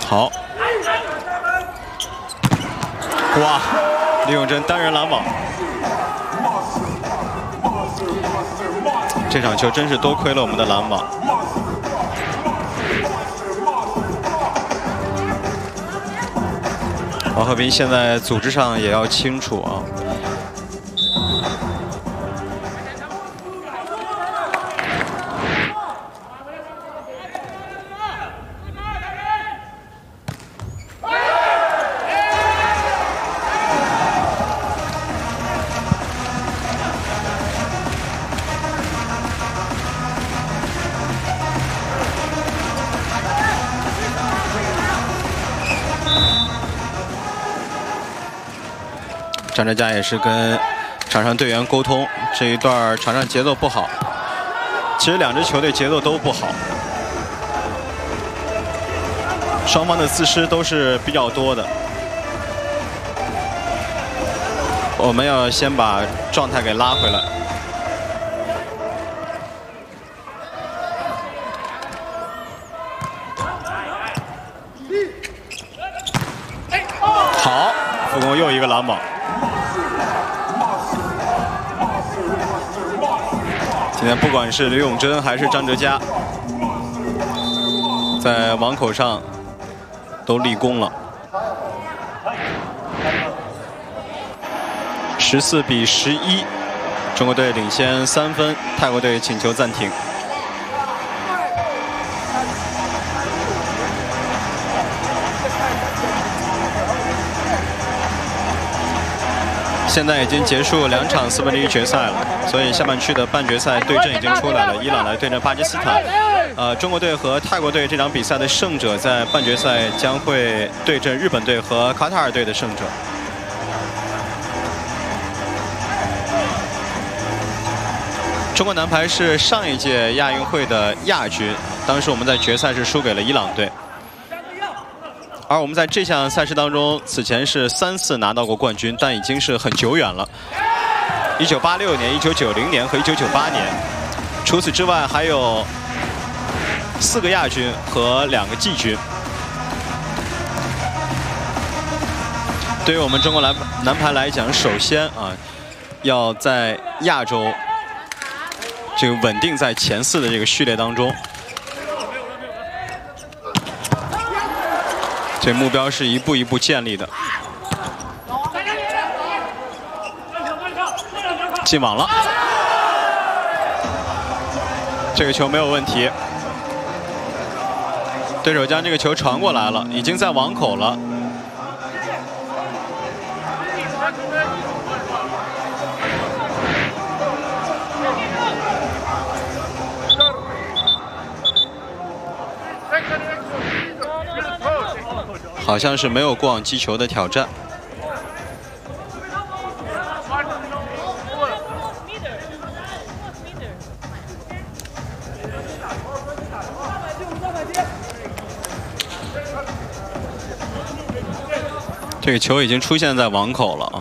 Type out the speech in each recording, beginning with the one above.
好，哇，李永珍单人拦网，这场球真是多亏了我们的拦网。王鹤斌现在组织上也要清楚啊。 张哲嘉也是跟场上队员沟通，这一段场上节奏不好。其实两支球队节奏都不好，双方的自失都是比较多的。我们要先把状态给拉回来。好，副攻又一个拦网。 今天不管是刘永珍还是张哲嘉，在网口上都立功了。14比11，中国队领先3分，泰国队请求暂停。现在已经结束2场1/4决赛了，所以下半区的半决赛对阵已经出来了，伊朗来对阵巴基斯坦。中国队和泰国队这场比赛的胜者在半决赛将会对阵日本队和卡塔尔队的胜者。中国男排是上一届亚运会的亚军，当时我们在决赛是输给了伊朗队。 而我们在这项赛事当中，此前是3次拿到过冠军，但已经是很久远了。1986年、1990年和1998年。除此之外，还有4个亚军和2个季军。对于我们中国男排来讲，首先啊，要在亚洲这个稳定在前4的这个序列当中。 这目标是一步一步建立的。进网了，这个球没有问题。对手将这个球传过来了，已经在网口了。好像是没有过网击球的挑战。这个球已经出现在网口了啊。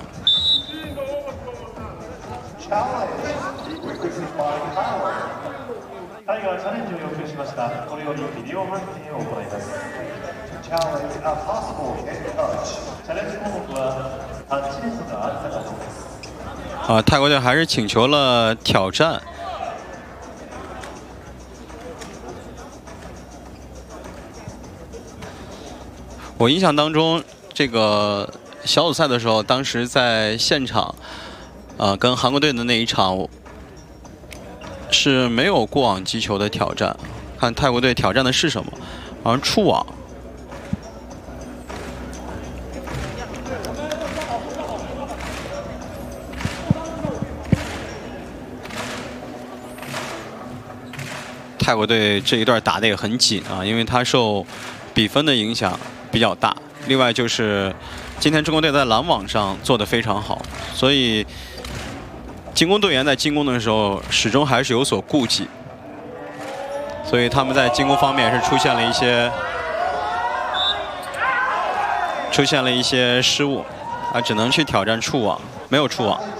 泰国队还是请求了挑战。我印象当中，这个小组赛的时候，当时在现场，跟韩国队的那一场是没有过网击球的挑战。看泰国队挑战的是什么？好像触网。 泰国队这一段打得也很紧啊，因为他受比分的影响比较大。另外就是今天中国队在拦网上做得非常好，所以进攻队员在进攻的时候始终还是有所顾忌，所以他们在进攻方面是出现了一些失误，只能去挑战触网，没有触网。